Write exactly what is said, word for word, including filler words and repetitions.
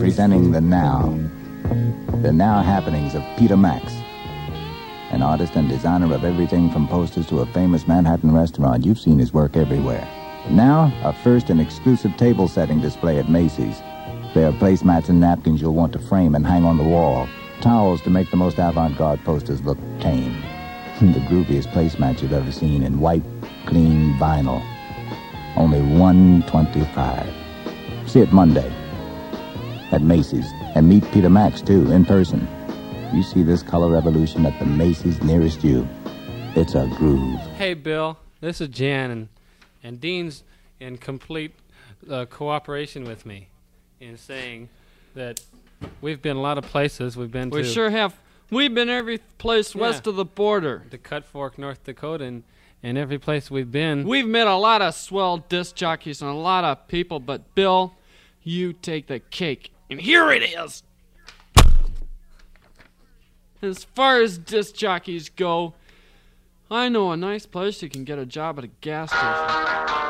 presenting the now. The now happenings of Peter Max, an artist and designer of everything from posters to a famous Manhattan restaurant. You've seen his work everywhere. Now, a first and exclusive table setting display at Macy's. There are placemats and napkins you'll want to frame and hang on the wall. Towels to make the most avant-garde posters look tame. The grooviest placemat you've ever seen in white, clean vinyl. Only one twenty-five. See it Monday at Macy's. And meet Peter Max, too, in person. You see this color revolution at the Macy's nearest you. It's a groove. Hey, Bill. This is Jan, and, and Dean's in complete uh, cooperation with me in saying that we've been a lot of places. We've been We to... sure have. We've been every place Yeah. west of the border. to Cut Fork, North Dakota, and, and every place we've been. We've met a lot of swell disc jockeys and a lot of people, but Bill, you take the cake. And here it is. As far as disc jockeys go, I know a nice place you can get a job at a gas station.